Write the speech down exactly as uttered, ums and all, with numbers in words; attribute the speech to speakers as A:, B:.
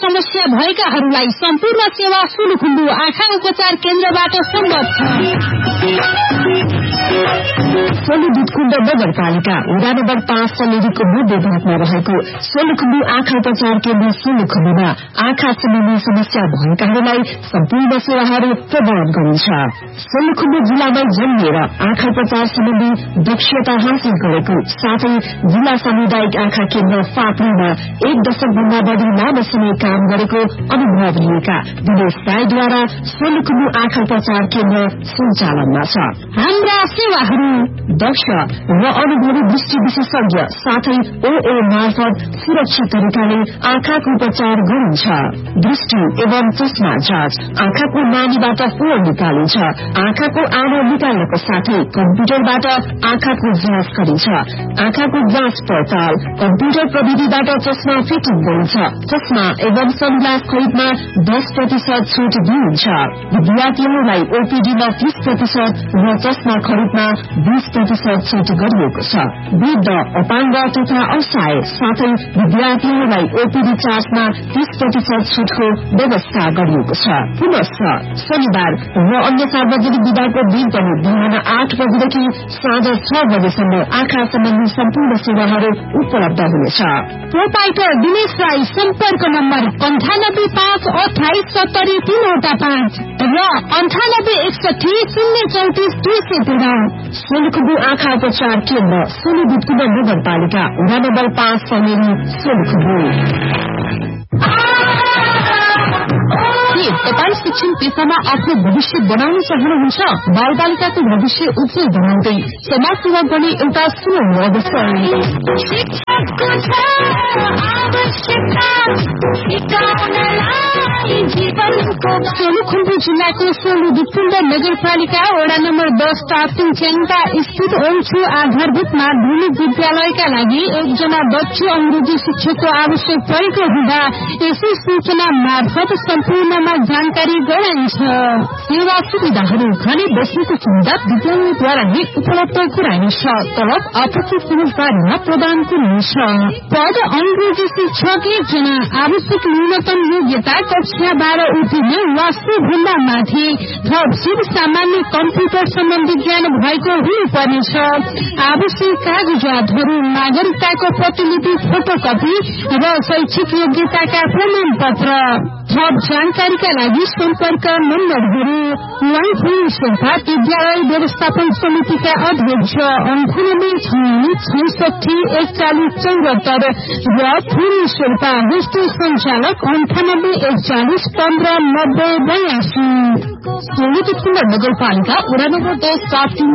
A: समस्या भएकाहरूलाई सम्पूर्ण सेवा सुलुखुम्बु आँखा उपचार केन्द्रबाट सम्भव छ।
B: सोलुखुम्बु नगरपालिका वडा नम्बर पाँच समितिको मध्य भागमा रहेको सोलुखुम्बु आँखा उपचार केन्द्र सोलुखुम्बुमा आँखा सम्बन्धी समस्या भएकाहरूलाई सम्पूर्ण सेवाहरू प्रदान गरिन्छ। सोलुखुम्बु जिल्लामा जन्मिएर आँखा उपचार सम्बन्धी दक्षता हासिल गरेको साथै जिल्ला सामुदायिक आँखा केन्द्र फाप्रीमा एक दशक भन्दा बढ़ी लामो समय काम गरेको अनुभव लिएका दिनेश राईद्वारा सोलुखुम्बु आँखा उपचार केन्द्र सञ्चालनमा छ।
A: हाम्रा सेवाहरू
B: दक्ष र अनुभवी दृष्टि विशेषज्ञ साथै ओए मार्फत सुरक्षित तरिकाले आँखाको उपचार गरिन्छ। दृष्टि एवं चस्मा जाँच, आँखाको नानीबाट फोहोर निकालिन्छ, आँखाको आँखा निकाल्नको साथै कम्प्युटरबाट आँखाको जाँच गरिन्छ। आँखाको जाँच पड़ताल कम्प्युटर प्रविधिबाट चस्मा फिटिङ गरिन्छ। चस्मा एवं सनग्लास खरिदमा दस प्रतिशत छूट दिइन्छ। विद्यार्थीहरूलाई ओपीडीमा तीस प्रतिशत र चस्मा खरिदमा बीस प्रतिशत छूट गरिएको छ। वृद्ध, अपाङ्ग तथा असहाय साथै विद्यार्थीहरूलाई ओपीडी चार्जमा तीस प्रतिशत छूटको व्यवस्था गरिएको छ। पुनश्च शनिबार र अन्य सार्वजनिक विधाको दिन पनि बिहान आठ बजेदेखि साँझ छ बजेसम्म आँखा सम्बन्धी सम्पूर्ण सेवाहरू उपलब्ध हुनेछ।
A: प्रोपाइटर दिनेश राई सम्पर्क नम्बर अन्ठानब्बे पाँच अठाइस सत्तरी तीनवटा पाँच र अन्ठानब्बे एकसठी शून्य चौतिस दुई सय तेह्र।
B: सोलुखुम्बु आँखा उपचार केन्द्र सोलुखुम्बु नगरपालिका वडा नम्बर पाँच समेरी सोलुखुम्बु।
A: तपाईँ शिक्षण पेशामा आफ्नो भविष्य बनाउन चाहनुहुन्छ? बाल बालिकाको भविष्य उज्जवल बनाउँदै समाज सेवा गर्ने एउटा सुनौलो अवसर। सोलुखुम्बु जिल्लाको सोलुखुम्बु नगरपालिका वडा नम्बर दस टाप्टिङ च्याङका स्थित ओल्छु आधारभूत माध्यमिक विद्यालयका लागि एकजना दक्ष अंग्रेजी शिक्षकको आवश्यक परेको हुँदा यसै सूचना मार्फत सम्पूर्णमा जानकारी गराइन्छ। सेवा सुविधाहरू खाने बस्नेको सुविधा विद्यालयद्वारा नै उपलब्ध गराइन्छ। तलब आपसी समझदारीमा प्रदान गरिन्छ। पद अंग्रेजी शिक्षक एकजना। आवश्यक न्यूनतम योग्यता कक्षा बाह्र उत्तीर्ण वा भन्दा माथि थप सिप सामान्य कम्प्युटर सम्बन्धी ज्ञान भएको हुनुपर्नेछ। आवश्यक कागजातहरू नागरिकताको प्रतिलिपि, फोटोकपी र शैक्षिक योग्यताका प्रमाण पत्र। थप जानकारीका लागि सम्पर्क नम्बरहरू वाइफाई शेर्पा विद्यालय व्यवस्थापन समितिका अध्यक्ष अन्ठानब्बे छैसठी एकचालिस चौहत्तर र फुरी शेर्पा होस्टेल संचालक अन्ठानब्बे एकचालिस पन्ध्र नब्बे बयासी। सोलुखुम्बु नगरपालिका वडा नम्बर दस